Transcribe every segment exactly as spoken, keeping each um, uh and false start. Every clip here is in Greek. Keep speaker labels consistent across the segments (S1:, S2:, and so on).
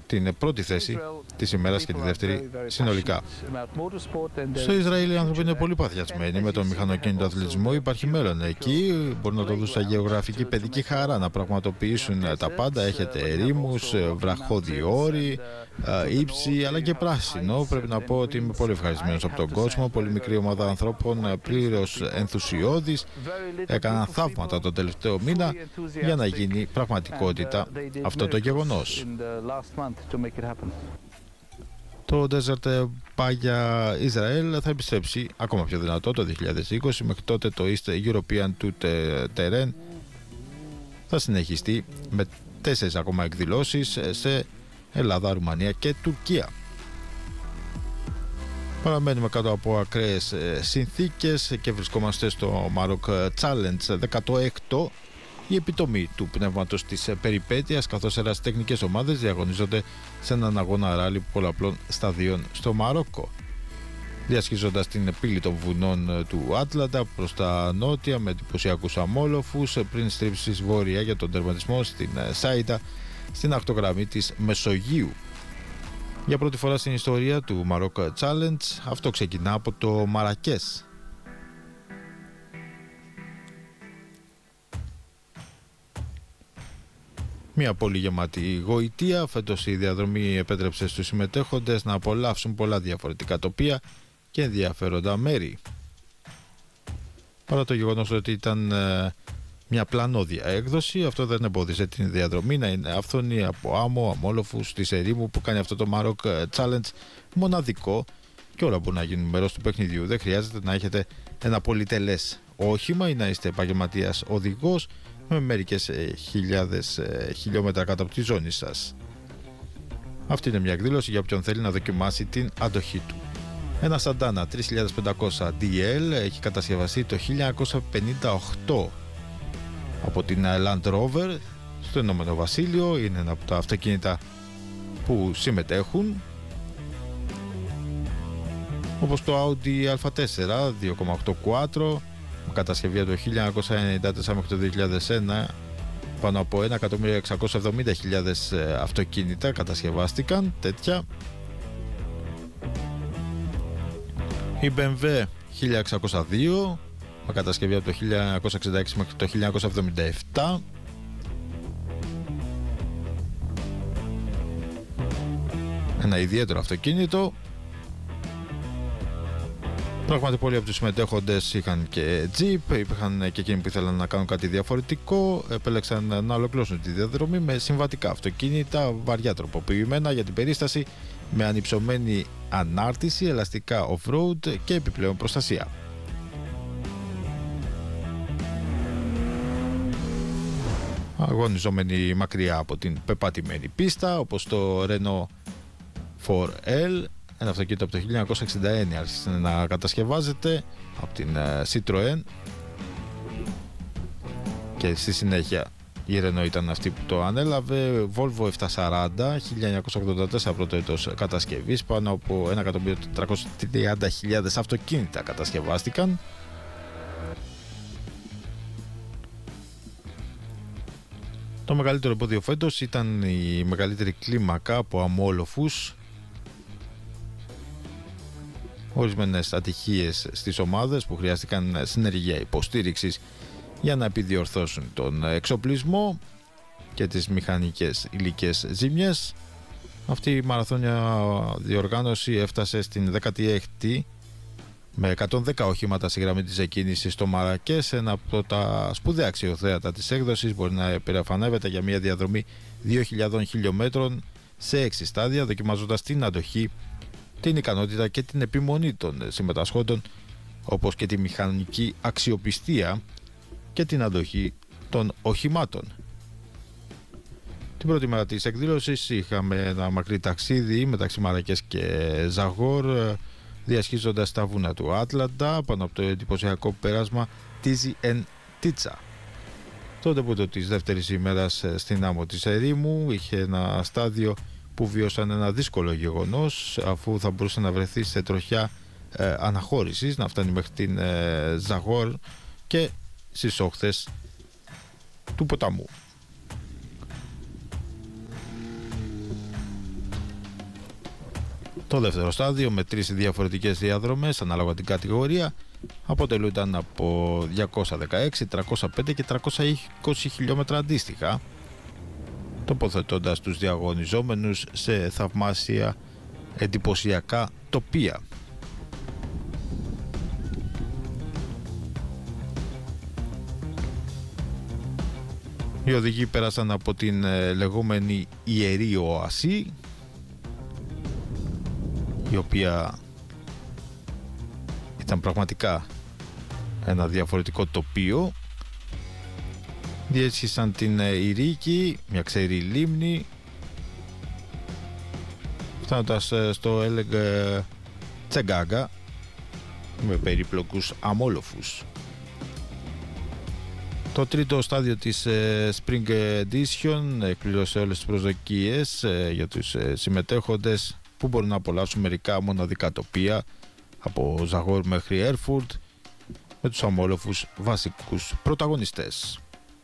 S1: την πρώτη θέση της ημέρας και τη δεύτερη συνολικά. Στο Ισραήλ οι άνθρωποι είναι πολύ παθιασμένοι με τον μηχανοκίνητο αθλητισμό. Υπάρχει μέλλον εκεί. Μπορούν να το δουν σαν γεωγραφική παιδική χαρά, να πραγματοποιήσουν τα πάντα. Έχετε ερήμους, βραχώδη όρη, ύψη αλλά και πράσινο. Πρέπει να πω ότι είμαι πολύ ευχαριστημένος από τον κόσμο. Πολύ μικρή ομάδα ανθρώπων, πλήρως ενθουσιώδης. Έκαναν θαύματα τον τελευταίο μήνα για να γίνει πραγματικότητα αυτό το γεγονός. Το Desert Paya Israel θα επιστρέψει ακόμα πιο δυνατό το δύο χιλιάδες είκοσι. Μέχρι τότε το East European Tout Terrain θα συνεχιστεί με τέσσερις ακόμα εκδηλώσεις σε Ελλάδα, Ρουμανία και Τουρκία. Παραμένουμε κάτω από ακραίες συνθήκες και βρισκόμαστε στο Maroc Challenge δέκατο έκτο, η επιτομή του πνεύματος της περιπέτειας, καθώς ερασιτεχνικές ομάδες διαγωνίζονται σε έναν αγώνα ράλι πολλαπλών σταδίων στο Μαρόκο, διασχίζοντας την πύλη των βουνών του Άτλαντα προς τα νότια με εντυπωσιακούς αμόλοφους, πριν στρίψει βόρεια για τον τερματισμό στην Σάιτα, στην ακτογραμμή της Μεσογείου. Για πρώτη φορά στην ιστορία του Maroc Challenge αυτό ξεκινά από το Μαρακές. Μια πολύ γεμάτη γοητεία. Φέτος η διαδρομή επέτρεψε στους συμμετέχοντες να απολαύσουν πολλά διαφορετικά τοπία και ενδιαφέροντα μέρη. Παρά το γεγονός ότι ήταν ε, μια πλανόδια έκδοση, αυτό δεν εμπόδισε την διαδρομή να είναι άφθονη από άμμο, αμόλοφους της ερήμου, που κάνει αυτό το Maroc Challenge μοναδικό, και όλα μπορούν να γίνουν μέρος του παιχνιδιού. Δεν χρειάζεται να έχετε ένα πολυτελές όχημα ή να είστε επαγγελματίας οδηγός με μερικές ε, χιλιάδες ε, χιλιόμετρα κάτω από τη ζώνη σας. Αυτή είναι μια εκδήλωση για όποιον θέλει να δοκιμάσει την αντοχή του. Ένα Santana τρεις χιλιάδες πεντακόσια ντι ελ έχει κατασκευαστεί το χίλια εννιακόσια πενήντα οκτώ από την Land Rover στο Ηνωμένο Βασίλειο. Είναι ένα από τα αυτοκίνητα που συμμετέχουν, όπως το Audi Α τέσσερα δύο κόμμα οκτώ Quattro, με κατασκευή από το χίλια εννιακόσια ενενήντα τέσσερα μέχρι το δύο χιλιάδες ένα. Πάνω από ένα εκατομμύριο εξακόσιες εβδομήντα χιλιάδες αυτοκίνητα κατασκευάστηκαν τέτοια. Η μπι εμ ντάμπλιου χίλια εξακόσια δύο, με κατασκευή από το χίλια εννιακόσια εξήντα έξι μέχρι το χίλια εννιακόσια εβδομήντα επτά. Ένα ιδιαίτερο αυτοκίνητο. Πράγματι πολλοί από τους συμμετέχοντες είχαν και Jeep, υπήρχαν και εκείνοι που ήθελαν να κάνουν κάτι διαφορετικό. Επέλεξαν να ολοκληρώσουν τη διαδρομή με συμβατικά αυτοκίνητα, βαριά τροποποιημένα για την περίσταση, με ανυψωμένη ανάρτηση, ελαστικά off-road και επιπλέον προστασία. Αγωνιζόμενοι μακριά από την πεπατημένη πίστα, όπως το Renault φορ ελ, ένα αυτοκίνητο από το χίλια εννιακόσια εξήντα εννέα άρχισε να κατασκευάζεται από την Citroën, και στη συνέχεια η Renault ήταν αυτή που το ανέλαβε. Volvo επτακόσια σαράντα, χίλια εννιακόσια ογδόντα τέσσερα πρώτο έτος κατασκευής, πάνω από ένα εκατομμύριο τετρακόσιες τριάντα χιλιάδες αυτοκίνητα κατασκευάστηκαν. Το μεγαλύτερο εμπόδιο φέτος ήταν η μεγαλύτερη κλίμακα από αμόλοφους. Ορισμένες ατυχίες στις ομάδες που χρειάστηκαν συνεργεία υποστήριξης για να επιδιορθώσουν τον εξοπλισμό και τις μηχανικές υλικές ζημιές. Αυτή η μαραθώνια διοργάνωση έφτασε στην δέκατη έκτη με εκατόν δέκα οχήματα στη γραμμή της εκκίνησης στο Μαρακές, ένα από τα σπουδαία αξιοθέατα της έκδοσης. Μπορεί να περηφανεύεται για μια διαδρομή δύο χιλιάδων χιλιόμετρων σε έξι στάδια, δοκιμάζοντας την αντοχή, την ικανότητα και την επιμονή των συμμετασχόντων, όπως και τη μηχανική αξιοπιστία και την αντοχή των οχημάτων. Την πρώτη μέρα της εκδήλωσης είχαμε ένα μακρύ ταξίδι μεταξύ Μαρακές και Ζαγόρ, διασχίζοντας τα βούνα του Άτλαντα πάνω από το εντυπωσιακό πέρασμα Τίζι εν Τίτσα. Το ντεμπούτο της δεύτερης ημέρας στην άμμο της ερήμου είχε ένα στάδιο που βίωσαν ένα δύσκολο γεγονός, αφού θα μπορούσε να βρεθεί σε τροχιά ε, αναχώρησης, να φτάνει μέχρι την ε, Ζαγόρ και στις όχθες του ποταμού. Το δεύτερο στάδιο με τρεις διαφορετικές διαδρομές ανάλογα την κατηγορία αποτελούνταν από διακόσια δεκαέξι, τριακόσια πέντε και τριακόσια είκοσι χιλιόμετρα αντίστοιχα, τοποθετώντας τους διαγωνιζόμενους σε θαυμάσια εντυπωσιακά τοπία. Οι οδηγοί πέρασαν από την λεγόμενη Ιερή Οασή, η οποία ήταν πραγματικά ένα διαφορετικό τοπίο. Διέσχισαν την Ιρίκη, μια ξερή λίμνη, φτάνοντας στο Έλεγ Τσεγκάγκα με περίπλοκους αμόλοφους. Το τρίτο στάδιο της Spring Edition εκπλήρωσε όλες τις προσδοκίες για τους συμμετέχοντες, που μπορούν να απολαύσουν μερικά μοναδικά τοπία από Ζαγόρ μέχρι Έρφουρτ με τους αμόλοφους βασικούς πρωταγωνιστές.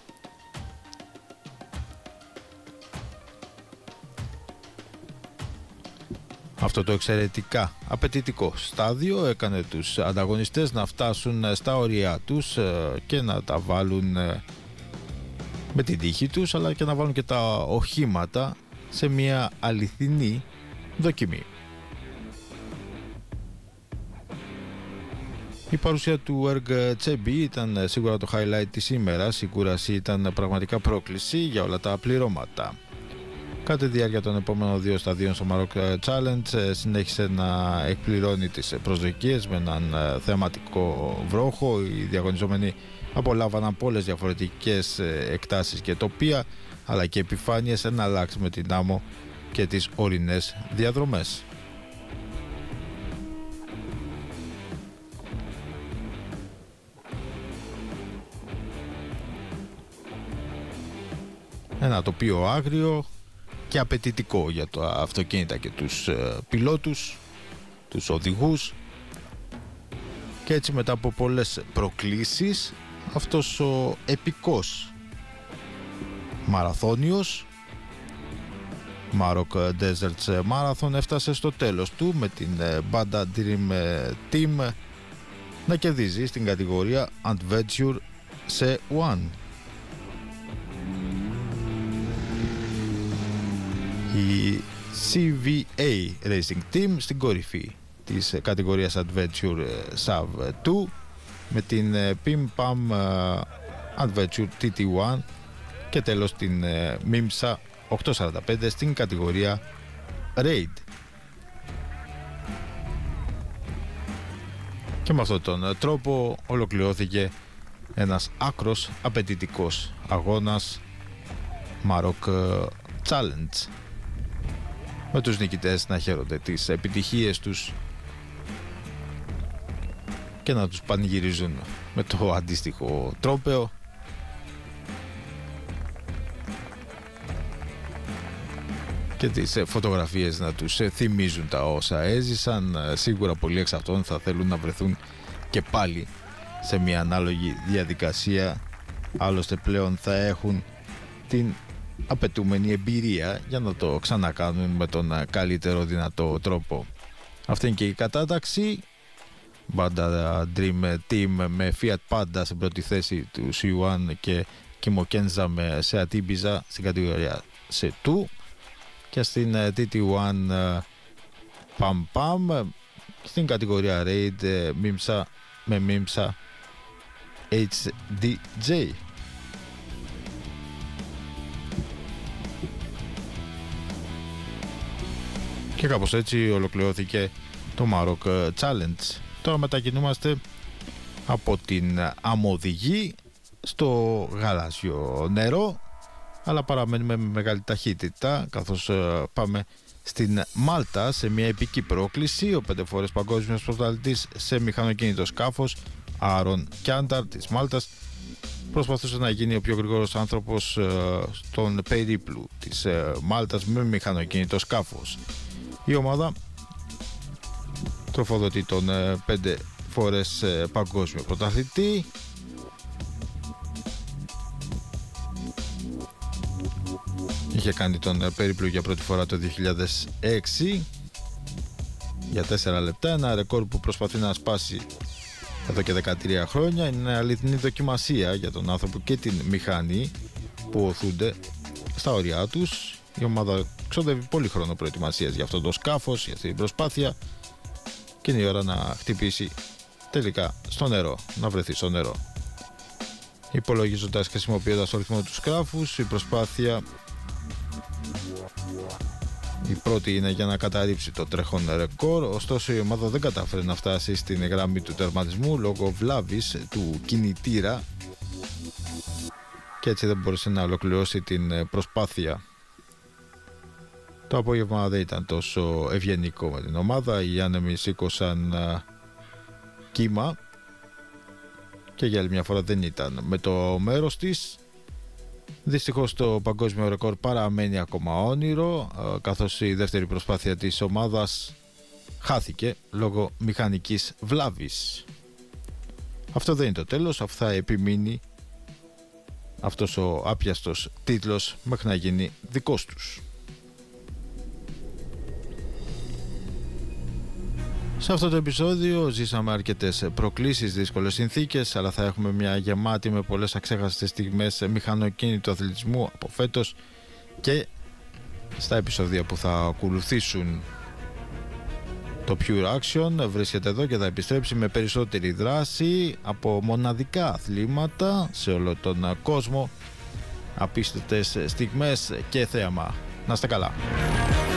S1: Αυτό το εξαιρετικά απαιτητικό στάδιο έκανε τους ανταγωνιστές να φτάσουν στα όρια τους και να τα βάλουν με την τύχη τους, αλλά και να βάλουν και τα οχήματα σε μια αληθινή δοκιμή. Η παρουσία του Erg Τσέμπι ήταν σίγουρα το highlight της ημέρας. Η κούραση ήταν πραγματικά πρόκληση για όλα τα πληρώματα. Κατά τη διάρκεια των επόμενων δύο σταδίων στο Maroc Challenge συνέχισε να εκπληρώνει τις προσδοκίες με έναν θεαματικό βρόχο. Οι διαγωνιζόμενοι απολάβαναν πολλές διαφορετικές εκτάσεις και τοπία, αλλά και επιφάνειες εναλλάξ με την άμμο και τις ορεινές διαδρομές. Ένα τοπίο άγριο και απαιτητικό για τα αυτοκίνητα και τους ε, πιλότους, τους οδηγούς, και έτσι μετά από πολλές προκλήσεις αυτός ο επικός μαραθώνιος Maroc Deserts Marathon έφτασε στο τέλος του με την Banda Dream Team να κερδίζει στην κατηγορία Adventure σε One. Η σι βι έι Racing Team στην κορυφή της κατηγορίας Adventure σι έι βι δύο με την Pim Pam Adventure τι τι ένα και τέλος την Mimsa οκτακόσια σαράντα πέντε στην κατηγορία Raid. Και με αυτόν τον τρόπο ολοκληρώθηκε ένας άκρος απαιτητικός αγώνας Maroc Challenge, με τους νικητές να χαίρονται τις επιτυχίες τους και να τους πανηγυρίζουν με το αντίστοιχο τρόπαιο, και τις φωτογραφίες να τους θυμίζουν τα όσα έζησαν. Σίγουρα πολλοί εξ αυτών θα θέλουν να βρεθούν και πάλι σε μια ανάλογη διαδικασία, άλλωστε πλέον θα έχουν την απαιτούμενη εμπειρία για να το ξανακάνουν με τον καλύτερο δυνατό τρόπο. Αυτή είναι και η κατάταξη. Banda Dream Team με Fiat Panda στην πρώτη θέση του σι ένα και Kimo Kenza με Seat Ibiza στην κατηγορία σι δύο, και στην τι τι ένα Pam Pam στην κατηγορία Raid Mimsa με Mimsa έιτς ντι τζέι. Και κάπως έτσι ολοκληρώθηκε το Maroc Challenge. Τώρα μετακινούμαστε από την αμμωδηγή στο γαλάζιο νερό, αλλά παραμένουμε με μεγάλη ταχύτητα, καθώς πάμε στην Μάλτα σε μια επική πρόκληση. Ο πέντε φορές παγκόσμιος πρωταθλητής σε μηχανοκίνητο σκάφος Άρον Κιάνταρ της Μάλτας προσπαθούσε να γίνει ο πιο γρήγορος άνθρωπος στον περίπλου της Μάλτας με μηχανοκίνητο σκάφος. Η ομάδα τροφοδοτεί τον πέντε φορές παγκόσμιο πρωταθλητή, είχε κάνει τον περίπλου για πρώτη φορά το δύο χιλιάδες έξι για τέσσερα λεπτά, ένα ρεκόρ που προσπαθεί να σπάσει εδώ και δεκατρία χρόνια. Είναι μια αληθινή δοκιμασία για τον άνθρωπο και την μηχανή που οθούνται στα όρια τους. Η ομάδα ξοδεύει πολύ χρόνο προετοιμασίας για αυτό το σκάφος, για αυτή την προσπάθεια, και είναι η ώρα να χτυπήσει τελικά στο νερό, να βρεθεί στο νερό. Υπολογίζοντας, χρησιμοποιώντας το ρυθμό του σκάφους, η προσπάθεια η πρώτη είναι για να καταρρύψει το τρέχον ρεκόρ, ωστόσο η ομάδα δεν κατάφερε να φτάσει στην γραμμή του τερματισμού λόγω βλάβης του κινητήρα και έτσι δεν μπόρεσε να ολοκληρώσει την προσπάθεια. Το απόγευμα δεν ήταν τόσο ευγενικό με την ομάδα, οι άνεμοι σήκωσαν κύμα και για άλλη μια φορά δεν ήταν με το μέρος της. Δυστυχώς το παγκόσμιο ρεκόρ παραμένει ακόμα όνειρο, καθώς η δεύτερη προσπάθεια της ομάδας χάθηκε λόγω μηχανικής βλάβης. Αυτό δεν είναι το τέλος, αφού θα επιμείνει αυτός ο άπιαστος τίτλος μέχρι να γίνει δικός τους. Σε αυτό το επεισόδιο ζήσαμε αρκετές προκλήσεις, δύσκολες συνθήκες, αλλά θα έχουμε μια γεμάτη με πολλές αξέχαστες στιγμές μηχανοκίνητου αθλητισμού από φέτος και στα επεισόδια που θα ακολουθήσουν. Το Pure Action βρίσκεται εδώ και θα επιστρέψει με περισσότερη δράση από μοναδικά αθλήματα σε όλο τον κόσμο, απίστευτες στιγμές και θέαμα. Να είστε καλά.